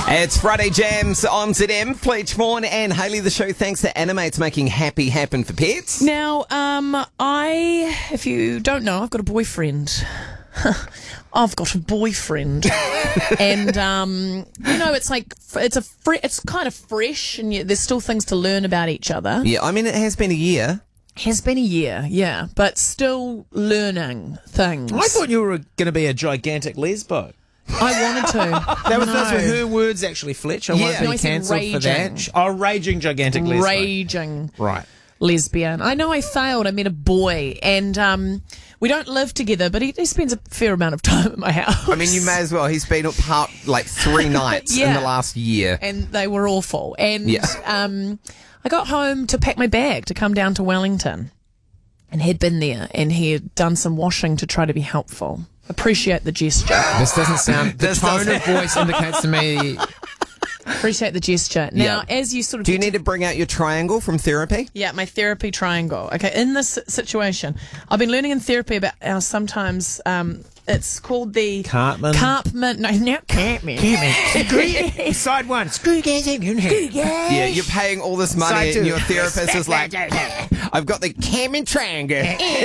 It's Friday Jams on ZM. Fletch Vaughan and Hayley the show. Thanks to Animates making happy happen for pets. Now, if you don't know, I've got a boyfriend. I've got a boyfriend, and it's kind of fresh, and there's still things to learn about each other. Yeah, I mean it has been a year. Has been a year, yeah, but still learning things. I thought you were going to be a gigantic lesbo. I wanted to. Those were her words, actually, Fletch. I won't be cancelled for that. Oh, raging gigantic lesbo. Raging. Right. Lesbian. I know I failed. I met a boy, and we don't live together, but he spends a fair amount of time at my house. I mean, you may as well. He's been apart like 3 nights in the last year. And they were awful. And I got home to pack my bag to come down to Wellington, and he'd been there, and he had done some washing to try to be helpful. Appreciate the gesture. This doesn't sound... The tone of voice indicates to me... Appreciate the gesture. Now, as you sort of... Do you need to bring out your triangle from therapy? Yeah, my therapy triangle. Okay, in this situation, I've been learning in therapy about how sometimes it's called the... Cartman. No, not Cartman. Side one. Screw guys. Yeah, you're paying all this money and your therapist is like, I've got the Cartman triangle.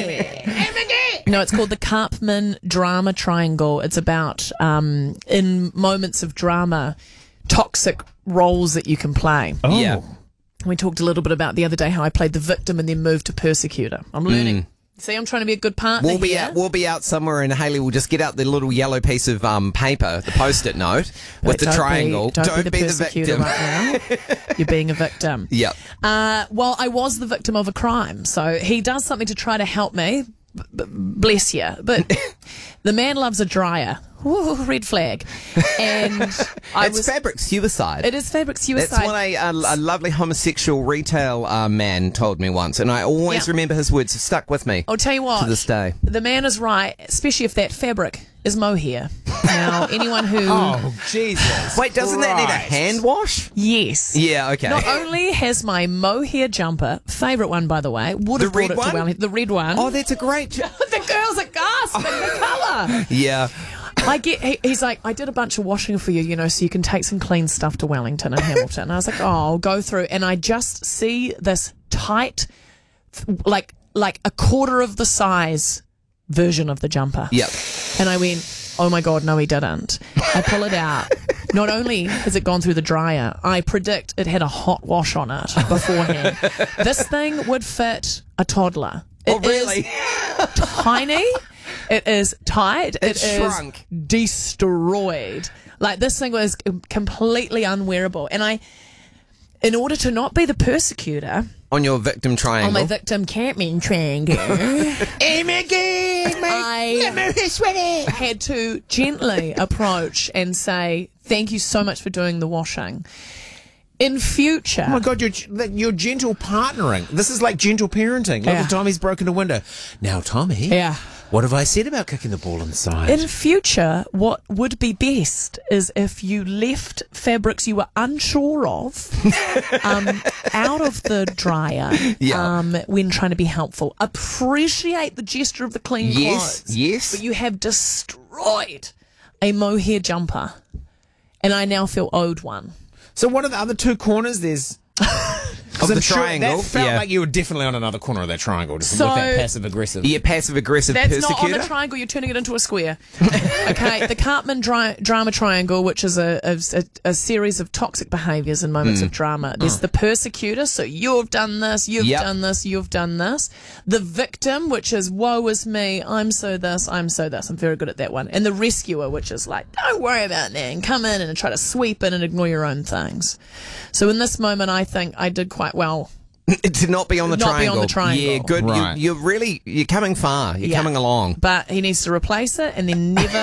No, it's called the Karpman Drama Triangle. It's about, in moments of drama, toxic roles that you can play. Oh. Yeah. We talked a little bit about the other day how I played the victim and then moved to persecutor. I'm learning. See, I'm trying to be a good partner We'll be out somewhere, and Hayley will just get out the little yellow piece of paper, the post-it note, with the triangle. Don't be the persecutor right now. You're being a victim. Yep. Well, I was the victim of a crime, so he does something to try to help me. Bless you. But the man loves a dryer. Ooh, red flag. And it's fabric suicide. It is fabric suicide. That's what a lovely homosexual retail man told me once, and I always remember his words. Have stuck with me. I'll tell you what. To this day. The man is right, especially if that fabric is mohair. Now, anyone who... Oh, Jesus. Wait, doesn't that need a hand wash? Yes. Yeah, okay. Not only has my mohair jumper, favourite one, by the way, would have brought it to Wellington. The red one. Oh, that's a great... The girls are gasping, the colour. Yeah. He's like, I did a bunch of washing for you, so you can take some clean stuff to Wellington and Hamilton. And I was like, oh, I'll go through. And I just see this tight, like a quarter of the size version of the jumper. Yep. And I went, oh my God, no, he didn't. I pull it out. Not only has it gone through the dryer, I predict it had a hot wash on it beforehand. This thing would fit a toddler. Oh, really? Tiny. It is tight. It shrunk. Is destroyed. Like, this thing was completely unwearable. And in order to not be the persecutor... On your victim triangle. On my victim Cartman triangle. I had to gently approach and say, thank you so much for doing the washing. In future... Oh my God, you're gentle partnering. This is like gentle parenting. Look at Tommy's broken a window. Now, Tommy... Yeah. What have I said about kicking the ball inside? In future, what would be best is if you left fabrics you were unsure of out of the dryer when trying to be helpful. Appreciate the gesture of the clean clothes. Yes. But you have destroyed a mohair jumper, and I now feel owed one. So what are the other two corners? There's... Of the triangle. That felt like you were definitely on another corner of that triangle, just with that passive-aggressive. Yeah, passive-aggressive That's persecutor. not on the triangle, you're turning it into a square. Okay, the Karpman Drama Triangle, which is a series of toxic behaviours in moments of drama. There's the persecutor, so you've done this, you've done this, you've done this. The victim, which is, woe is me, I'm so this, I'm so this. I'm very good at that one. And the rescuer, which is like, don't worry about that, and come in and try to sweep in and ignore your own things. So in this moment, I think I did quite well. To not be on the triangle. Not be on the triangle. Yeah, good. Right. You're coming far. You're coming along. But he needs to replace it and then never